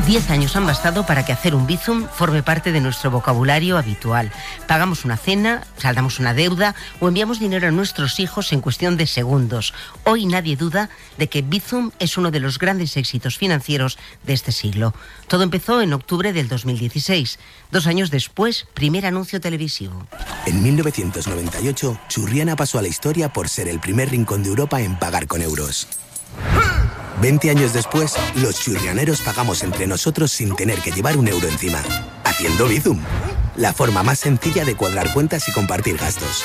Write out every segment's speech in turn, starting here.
10 años han bastado para que hacer un bizum forme parte de nuestro vocabulario habitual. Pagamos una cena, saldamos una deuda o enviamos dinero a nuestros hijos en cuestión de segundos. Hoy nadie duda de que Bizum es uno de los grandes éxitos financieros de este siglo. Todo empezó en octubre del 2016. 2 años después, primer anuncio televisivo. En 1998, Churriana pasó a la historia por ser el primer rincón de Europa en pagar con euros. 20 años después, los churrianeros pagamos entre nosotros sin tener que llevar un euro encima. Haciendo Bizum, la forma más sencilla de cuadrar cuentas y compartir gastos.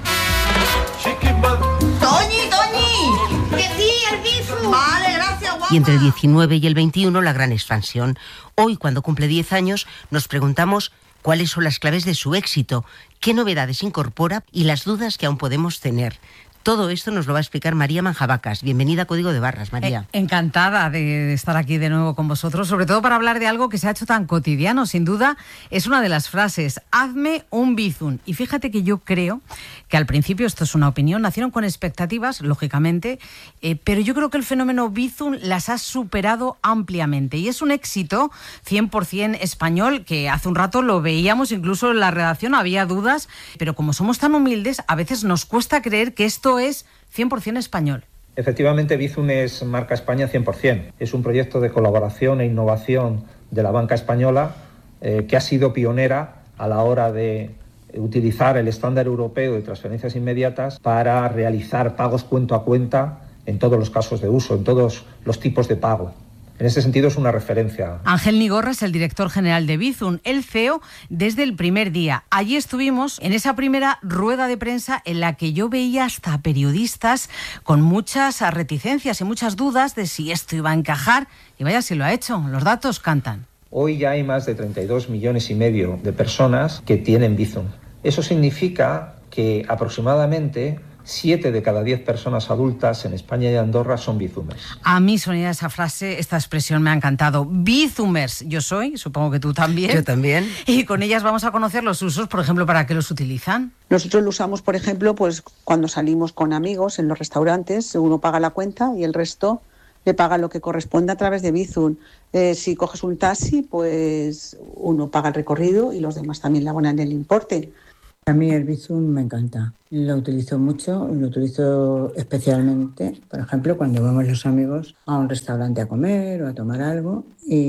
¡Toñi! ¡Que sí, el Bizum! Vale, gracias, guapa. Y entre el 19 y el 21, la gran expansión. Hoy, cuando cumple 10 años, nos preguntamos cuáles son las claves de su éxito, qué novedades incorpora y las dudas que aún podemos tener. Todo esto nos lo va a explicar María Manjabacas. Bienvenida a Código de Barras, María. Encantada de estar aquí de nuevo con vosotros, sobre todo para hablar de algo que se ha hecho tan cotidiano. Sin duda, es una de las frases, hazme un bizum. Y fíjate que yo creo que al principio, esto es una opinión, nacieron con expectativas, lógicamente, pero yo creo que el fenómeno bizum las ha superado ampliamente. Y es un éxito 100% español, que hace un rato lo veíamos, incluso en la redacción había dudas, pero como somos tan humildes, a veces nos cuesta creer que esto es 100% español. Efectivamente, Bizum es marca España 100%. Es un proyecto de colaboración e innovación de la banca española que ha sido pionera a la hora de utilizar el estándar europeo de transferencias inmediatas para realizar pagos cuenta a cuenta en todos los casos de uso, en todos los tipos de pago. En ese sentido es una referencia. Ángel Nigorra es el director general de Bizum, el CEO desde el primer día. Allí estuvimos en esa primera rueda de prensa en la que yo veía hasta periodistas con muchas reticencias y muchas dudas de si esto iba a encajar. Y vaya si lo ha hecho, los datos cantan. Hoy ya hay más de 32,5 millones de personas que tienen Bizum. Eso significa que aproximadamente 7 de cada 10 personas adultas en España y Andorra son bizumers. A mí, Sonia, esa frase, esta expresión me ha encantado. Bizumers, yo soy, supongo que tú también. Yo también. Y con ellas vamos a conocer los usos, por ejemplo, ¿para qué los utilizan? Nosotros lo usamos, por ejemplo, pues cuando salimos con amigos en los restaurantes, uno paga la cuenta y el resto le paga lo que corresponde a través de Bizum. Si coges un taxi, pues uno paga el recorrido y los demás también le abonan el importe. A mí el Bizum me encanta, lo utilizo mucho, lo utilizo especialmente, por ejemplo, cuando vamos los amigos a un restaurante a comer o a tomar algo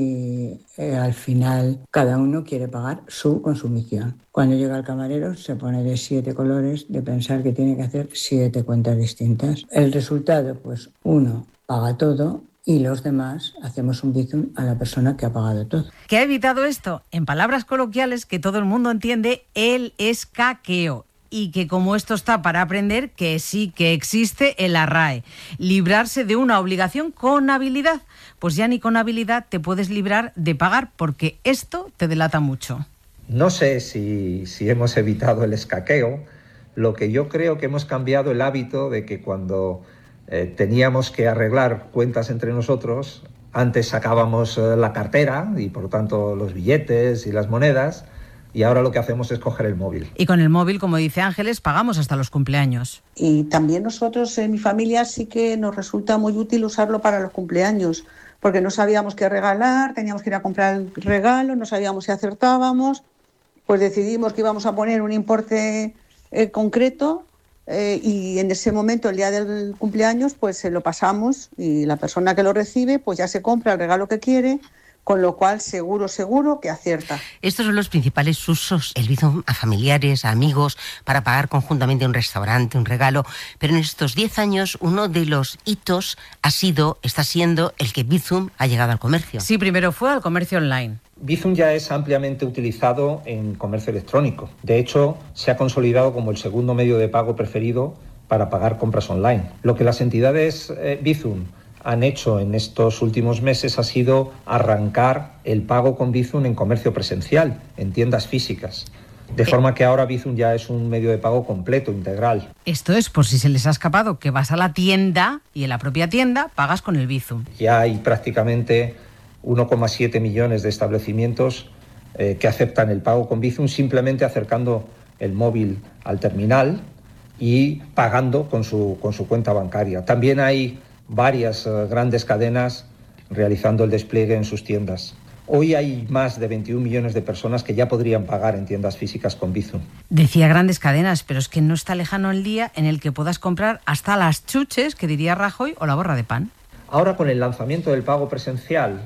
y al final cada uno quiere pagar su consumición. Cuando llega el camarero se pone de 7 colores de pensar que tiene que hacer 7 cuentas distintas. El resultado, pues uno paga todo y los demás hacemos un bizum a la persona que ha pagado todo. ¿Qué ha evitado esto? En palabras coloquiales que todo el mundo entiende, el escaqueo. Y que como esto está para aprender, que sí que existe el RAE. Librarse de una obligación con habilidad. Pues ya ni con habilidad te puedes librar de pagar porque esto te delata mucho. No sé si hemos evitado el escaqueo. Lo que yo creo que hemos cambiado el hábito de que cuando teníamos que arreglar cuentas entre nosotros, antes sacábamos la cartera y por tanto los billetes y las monedas, y ahora lo que hacemos es coger el móvil. Y con el móvil, como dice Ángeles, pagamos hasta los cumpleaños. Y también nosotros en mi familia sí que nos resulta muy útil usarlo para los cumpleaños, porque no sabíamos qué regalar, teníamos que ir a comprar el regalo, no sabíamos si acertábamos, pues decidimos que íbamos a poner un importe concreto. Y en ese momento, el día del cumpleaños, pues se lo pasamos y la persona que lo recibe pues ya se compra el regalo que quiere, con lo cual seguro que acierta. Estos son los principales usos, el Bizum a familiares, a amigos, para pagar conjuntamente un restaurante, un regalo. Pero en estos 10 años, uno de los hitos está siendo el que Bizum ha llegado al comercio. Sí, primero fue al comercio online. Bizum ya es ampliamente utilizado en comercio electrónico. De hecho, se ha consolidado como el segundo medio de pago preferido para pagar compras online. Lo que las entidades Bizum han hecho en estos últimos meses ha sido arrancar el pago con Bizum en comercio presencial, en tiendas físicas. De forma que ahora Bizum ya es un medio de pago completo, integral. Esto es por si se les ha escapado, que vas a la tienda y en la propia tienda pagas con el Bizum. Ya hay prácticamente 1,7 millones de establecimientos que aceptan el pago con Bizum simplemente acercando el móvil al terminal y pagando con su cuenta bancaria. También hay varias grandes cadenas realizando el despliegue en sus tiendas. Hoy hay más de 21 millones de personas que ya podrían pagar en tiendas físicas con Bizum. Decía grandes cadenas, pero es que no está lejano el día en el que puedas comprar hasta las chuches, que diría Rajoy, o la borra de pan. Ahora, con el lanzamiento del pago presencial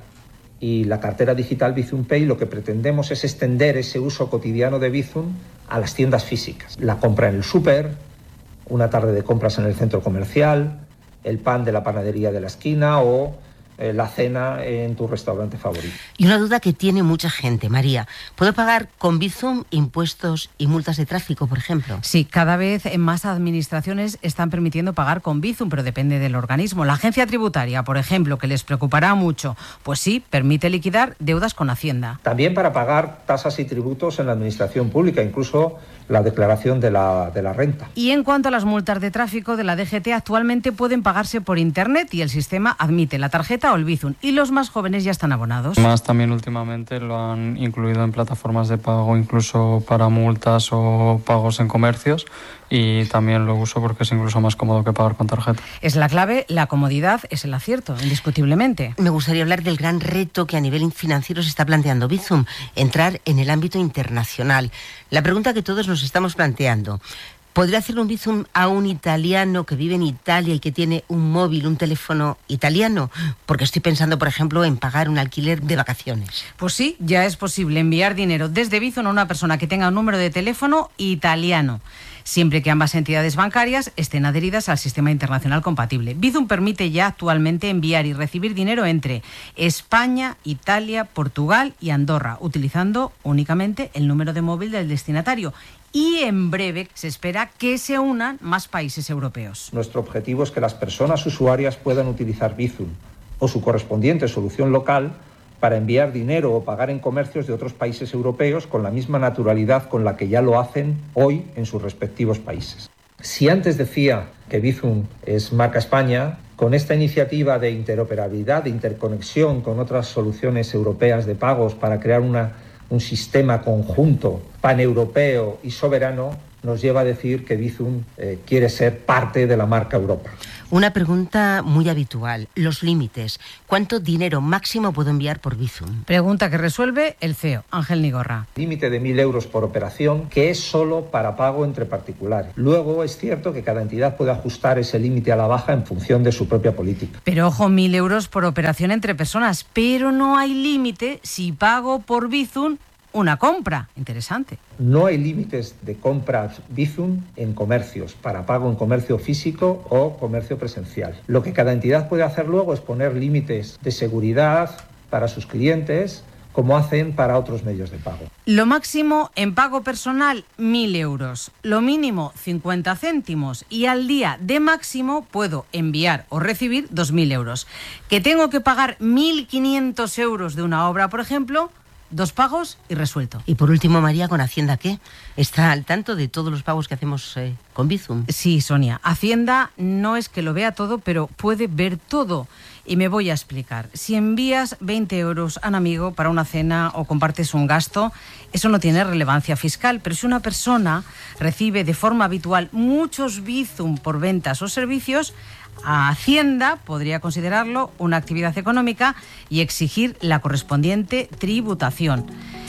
y la cartera digital Bizum Pay, lo que pretendemos es extender ese uso cotidiano de Bizum a las tiendas físicas. La compra en el súper, una tarde de compras en el centro comercial, el pan de la panadería de la esquina o la cena en tu restaurante favorito. Y una duda que tiene mucha gente, María. ¿Puedo pagar con Bizum impuestos y multas de tráfico, por ejemplo? Sí, cada vez más administraciones están permitiendo pagar con Bizum, pero depende del organismo. La agencia tributaria, por ejemplo, que les preocupará mucho, pues sí, permite liquidar deudas con Hacienda. También para pagar tasas y tributos en la administración pública, incluso la declaración de la renta. Y en cuanto a las multas de tráfico de la DGT, actualmente pueden pagarse por Internet y el sistema admite la tarjeta o el Bizum. Y los más jóvenes ya están abonados. Más también últimamente lo han incluido en plataformas de pago, incluso para multas o pagos en comercios. Y también lo uso porque es incluso más cómodo que pagar con tarjeta. Es la clave, la comodidad es el acierto, indiscutiblemente. Me gustaría hablar del gran reto que a nivel financiero se está planteando Bizum, entrar en el ámbito internacional. La pregunta que todos nos estamos planteando: ¿podría hacer un Bizum a un italiano que vive en Italia y que tiene un móvil, un teléfono italiano? Porque estoy pensando, por ejemplo, en pagar un alquiler de vacaciones. Pues sí, ya es posible enviar dinero desde Bizum a una persona que tenga un número de teléfono italiano, siempre que ambas entidades bancarias estén adheridas al sistema internacional compatible. Bizum permite ya actualmente enviar y recibir dinero entre España, Italia, Portugal y Andorra, utilizando únicamente el número de móvil del destinatario. Y en breve se espera que se unan más países europeos. Nuestro objetivo es que las personas usuarias puedan utilizar Bizum o su correspondiente solución local para enviar dinero o pagar en comercios de otros países europeos con la misma naturalidad con la que ya lo hacen hoy en sus respectivos países. Si antes decía que Bizum es marca España, con esta iniciativa de interoperabilidad, de interconexión con otras soluciones europeas de pagos para crear un sistema conjunto, paneuropeo y soberano, nos lleva a decir que Bizum quiere ser parte de la marca Europa. Una pregunta muy habitual: los límites. ¿Cuánto dinero máximo puedo enviar por Bizum? Pregunta que resuelve el CEO, Ángel Nigorra. Límite de 1.000 euros por operación, que es solo para pago entre particulares. Luego es cierto que cada entidad puede ajustar ese límite a la baja en función de su propia política. Pero ojo, 1.000 euros por operación entre personas, pero no hay límite si pago por Bizum una compra. Interesante. No hay límites de compras Bizum en comercios, para pago en comercio físico o comercio presencial. Lo que cada entidad puede hacer luego es poner límites de seguridad para sus clientes, como hacen para otros medios de pago. Lo máximo en pago personal, 1.000 euros. Lo mínimo, 50 céntimos. Y al día de máximo puedo enviar o recibir 2.000 euros. ¿Que tengo que pagar 1.500 euros de una obra, por ejemplo? 2 pagos y resuelto. Y por último, María, ¿con Hacienda qué? ¿Está al tanto de todos los pagos que hacemos con Bizum? Sí, Sonia. Hacienda no es que lo vea todo, pero puede ver todo. Y me voy a explicar. Si envías 20 euros a un amigo para una cena o compartes un gasto, eso no tiene relevancia fiscal. Pero si una persona recibe de forma habitual muchos Bizum por ventas o servicios, Hacienda podría considerarlo una actividad económica y exigir la correspondiente tributación.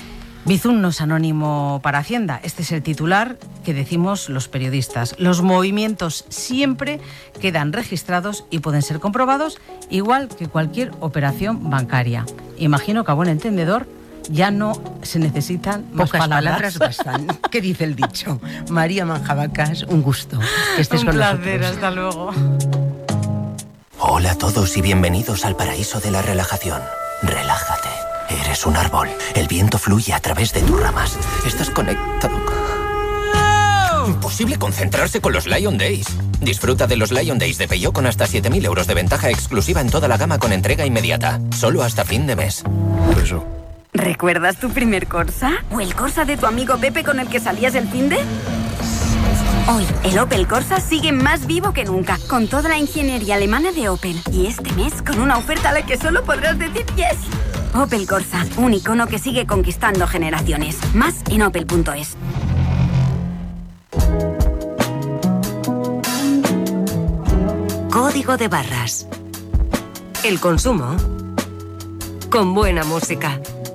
Bizum no es anónimo para Hacienda. Este es el titular que decimos los periodistas. Los movimientos siempre quedan registrados y pueden ser comprobados, igual que cualquier operación bancaria. Imagino que a buen entendedor ya no se necesitan más pocas palabras bastan. ¿Qué dice el dicho? María Manjabacas, un gusto que estés con nosotros. Un placer, hasta luego. Hola a todos y bienvenidos al paraíso de la relajación. Relájate. Eres un árbol. El viento fluye a través de tus ramas. Estás conectado. Imposible concentrarse con los Lion Days. Disfruta de los Lion Days de Peugeot con hasta 7.000 euros de ventaja exclusiva en toda la gama con entrega inmediata. Solo hasta fin de mes. Eso. ¿Recuerdas tu primer Corsa? ¿O el Corsa de tu amigo Pepe con el que salías el finde? Hoy, el Opel Corsa sigue más vivo que nunca, con toda la ingeniería alemana de Opel. Y este mes, con una oferta a la que solo podrás decir yes. Opel Corsa, un icono que sigue conquistando generaciones. Más en opel.es. Código de barras. El consumo con buena música.